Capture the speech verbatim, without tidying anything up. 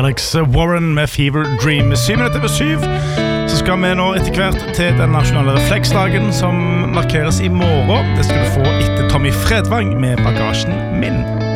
Alex Warren med Fever Dream. Syv minutter over syv. Så skal vi nå etter hvert til den nasjonale refleksdagen som markeres i morgen. Det skal du få etter Tommy Fredvang med Bagasjen min.